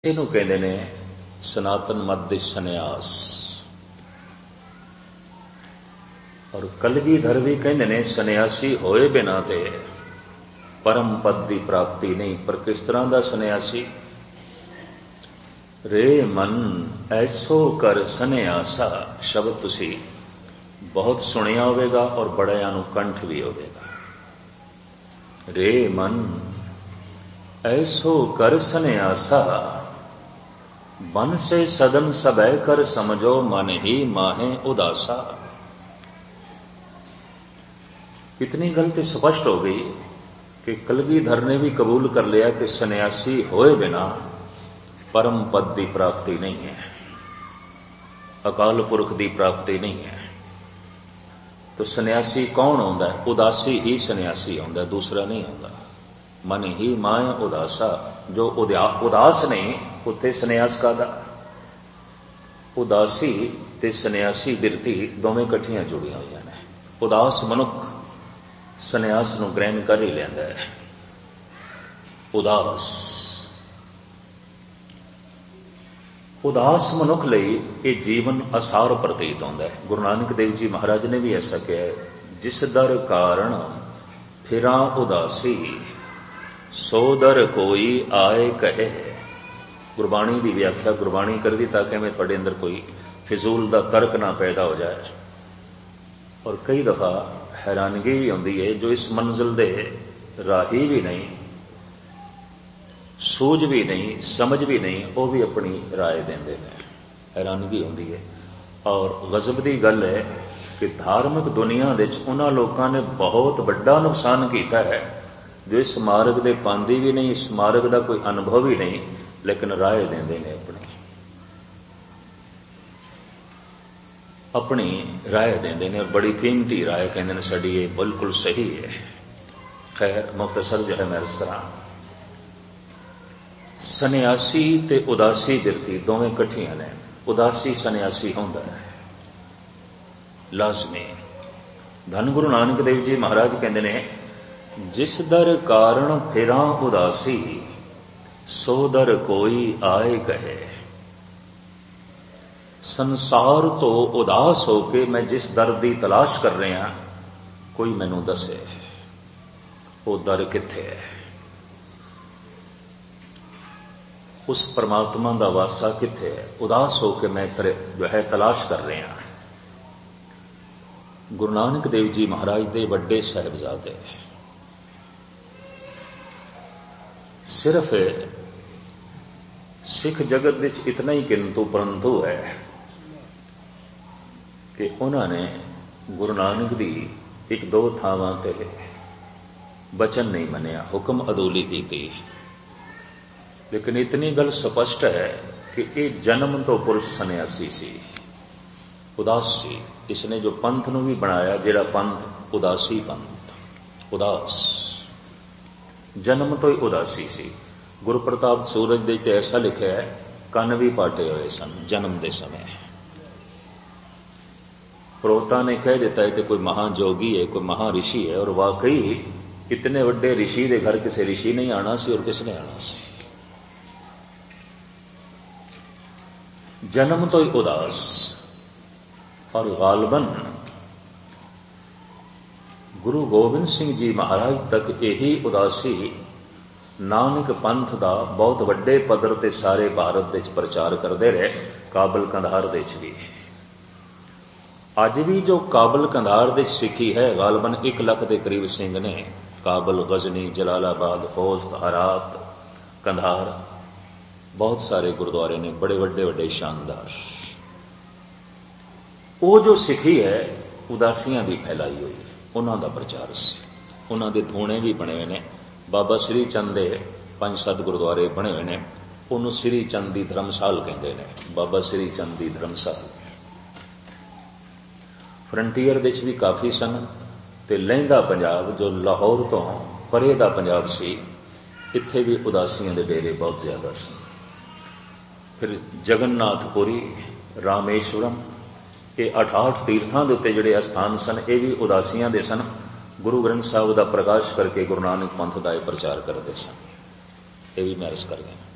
ਇਹਨੂੰ ਕਹਿੰਦੇ ਨੇ ਸਨਾਤਨ ਮਤ ਦੇ ਸੰਨਿਆਸ। ਔਰ ਕਲਗੀਧਰ ਵੀ ਕਹਿੰਦੇ ਨੇ ਸੰਨਿਆਸੀ ਹੋਏ ਬਿਨਾ ਤੇ ਪਰਮ ਪਦ ਦੀ ਪ੍ਰਾਪਤੀ ਨਹੀਂ। ਪਰ ਕਿਸ ਤਰ੍ਹਾਂ ਦਾ ਸੰਨਿਆਸੀ? ਰੇ ਮਨ ਐਸੋ ਕਰ ਸੰਨਿਆਸਾ ਸ਼ਬਦ ਤੁਸੀਂ ਬਹੁਤ ਸੁਣਿਆ ਹੋਵੇਗਾ ਔਰ ਬੜਿਆਂ ਨੂੰ ਕੰਠ ਵੀ ਹੋਵੇਗਾ। ਰੇ ਮਨ ਐਸੋ ਕਰ ਸੰਨਿਆਸਾ मन से सदन सबै कर समझो मन ही माहे उदासा। इतनी गलती स्पष्ट हो गई कि कलगीधर ने भी कबूल कर लिया कि सन्यासी होए बिना परम पद की प्राप्ति नहीं है, अकाल पुरख की प्राप्ति नहीं है। तो सन्यासी कौन होंदा है? उदासी ही सन्यासी होंदा, दूसरा नहीं होंदा। मन ही माए उदासा। जो उदास ने उत्थे सन्यास कादा? उदासी ते सन्यासी बिरती दोवें इकट्ठियां जुड़ियां होईयां ने। उदास मनुख सन्यास नूं ग्रहण कर ही लैंदा है। उदास मनुख लई ये जीवन असार प्रतीत होंदा है। गुरु नानक देव जी महाराज ने भी ऐसा कहा है, जिस दर कारण फिरा उदासी सो दर कोई आए कहे। गुरबाणी की व्याख्या गुरबाणी कर दी ताकि मैं थोड़े अंदर कोई फिजूल का तर्क ना पैदा हो जाए। और कई दफा हैरानगी भी होती है, जो इस मंजिल दे राही भी नहीं, सूझ भी नहीं, समझ भी नहीं, वो भी अपनी राय देंदे ने। हैरानगी होती है। और गजब की गल है कि धार्मिक दुनिया विच उन्हां लोकां ने बहुत बड़ा नुकसान किया है जो इस मार्ग दे पांदी भी नहीं, इस मार्ग का कोई अनुभव ही नहीं, लेकिन राय देंदे ने अपनी राय देंदे ने। और बड़ी कीमती राय कहते हैं साडी ये बिल्कुल सही है। खैर मुख्तसर जो है मैं अर्ज करा, सन्यासी ते उदासी बिरती दोवें इकट्ठियां ने। उदासी सन्यासी होंदा है लाजमी। धन गुरु नानक देव जी महाराज कहते ने, जिस दर कारण फिरा उदासी सो दर कोई आए कहे। संसार तो उदास होके मैं जिस दर की तलाश कर रहा, कोई मैनू दसे वो दर किथे है, उस परमात्मा का वासा किथे है। उदास होके मैं जो है तलाश कर रहा। गुरु नानक देव जी महाराज दे वड्डे साहिबजादे सिर्फ सिख जगत विच इतना ही किंतु परंतु है कि उन्होंने गुरु नानक दी एक दो थावां ते वचन नहीं मनिया, हुक्म अदूली की थी। लेकिन इतनी गल स्पष्ट है कि ये जन्म तो पुरुष सन्यासी सी, उदास सी। इसने जो पंथ नूं भी बनाया, जिहड़ा पंथ उदासी पंथ, उदास जन्म तो ही उदासी सी। गुरु प्रताप सूरज दे ते ऐसा लिखा है, कन भी पाटे हुए सन जन्म के समय। प्रोता ने कह देता है कि कोई महाजोगी है, कोई महाऋषि है। और वाकई इतने बड़े ऋषि के घर किसी ऋषि नहीं आना सी, और किसने आना सी? जन्म तो ही उदास। और गालबन गुरु गोबिंद सिंह जी महाराज तक यही उदासी नानक पंथ का बहुत वड्डे पद्धर ते सारे भारत विच प्रचार करते रहे। काबल कंधार दे च भी अज भी जो काबल कंधार दे सिखी है, गालबन 1 लाख के करीब सिंह ने। काबल, गजनी, जलालाबाद, होस्ट, हरात, कंधार, बहुत सारे गुरुद्वारे ने बड़े वड्डे वड्डे शानदार। वो जो सिखी है उदासियां की फैलाई हुई, उन्हों का प्रचार से। उन्होंने धूणे भी बने हुए ने। बाबा श्री चंद दे 5-7 गुरुद्वारे बने हुए ने। उन्होंने श्री चंद की धर्मशाल कहते हैं, बाबा श्री चंद की धर्मशाल। फ्रंटीयर दे भी काफ़ी सन। ते लहिंदा पंजाब जो लाहौर तो परे दा पंजाब सी, इत्थे भी उदासियों के डेरे बहुत ज्यादा सन। फिर जगन्नाथपुरी, रामेश्वरम, ये 8 तीर्थां दे उत्ते जिहड़े अस्थान सन, ये भी उदासियां दे सन। गुरु ग्रंथ साहब का प्रकाश करके गुरु नानक पंथ का प्रचार करते सन। ये भी मैं अर्ज कर गया।